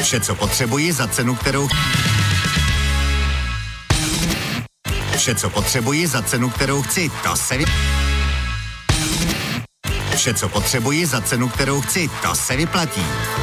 Vše, co potřebuji za cenu, kterou... Vše, co potřebuji za cenu, kterou chci, to se Vše, co potřebuji za cenu, kterou chci, to se vyplatí.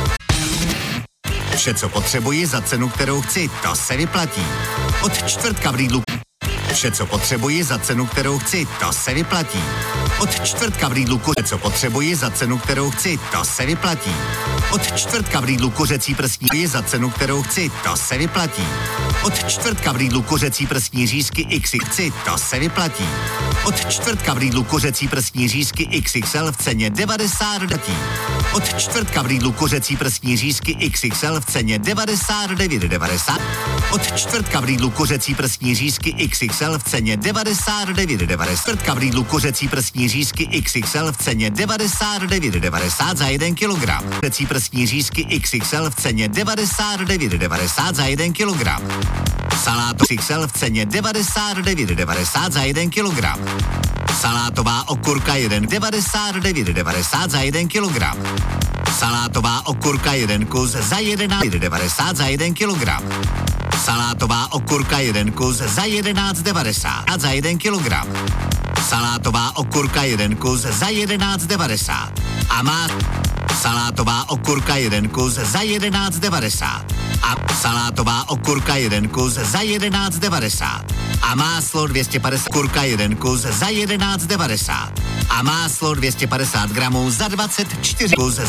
Vše, co potřebuji za cenu, kterou chci, to se vyplatí. Od čtvrtka v Lidlu. Vše, co potřebuji za cenu, kterou chci, to se vyplatí. Od čtvrtka v Lidlu vše, co potřebuji za cenu, kterou chci, to se vyplatí. Od čtvrtka v Lidlu kuřecí prstní za cenu, kterou chci, to se vyplatí. Od čtvrtka v Lidlu kuřecí prstní řízky XXL, to se vyplatí. Od čtvrtka v Lidlu kuřecí prstní řízky XXL v ceně 99. Od čtvrtka v Lidlu kuřecí prstní řízky XXL v ceně 99,90. Od čtvrtka v Lidlu kuřecí prstní řízky XXL v ceně 99,90. Čtvrtka v Lidlu kuřecí prstní řízky XXL v ceně 99,90 za 1 kilogram. Kuřecí prstní řízky XXL v ceně 99,90 za 1 kilogram. Salát XXL v ceně 99,90 za 1 kilogram. Salátová okurka 1,99,90 za 1 kilogram. Salátová okurka 1 kus za 11,90 za 1 kilogram. Salátová okurka 1 kus za 11,90 za 1 kilogram. Salátová okurka 1 kus za 11,90 a má salátová okurka 1 kus za 11,90 a salátová okurka 1 kus za 11,90 a máslo 250 kurka 1 kus za 11,90 a máslo 250 gramů za 24 kus